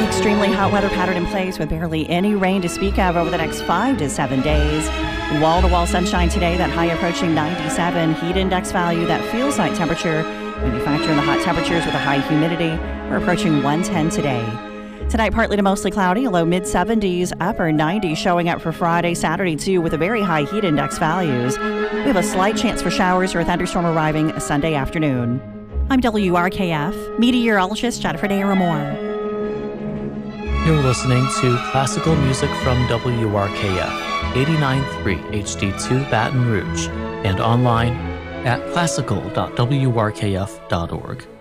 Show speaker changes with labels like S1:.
S1: extremely hot weather pattern in place with barely any rain to speak of over the next 5 to 7 days. Wall-to-wall sunshine today, that high approaching 97. Heat index value, that feels like temperature. When you factor in the hot temperatures with a high humidity, we're approaching 110 today. Tonight, partly to mostly cloudy, a low mid-70s, upper 90s showing up for Friday, Saturday too, with a very high heat index values. We have a slight chance for showers or a thunderstorm arriving Sunday afternoon. I'm WRKF meteorologist Jennifer Daramore.
S2: You're listening to classical music from WRKF 89.3 HD2 Baton Rouge and online at classical.wrkf.org.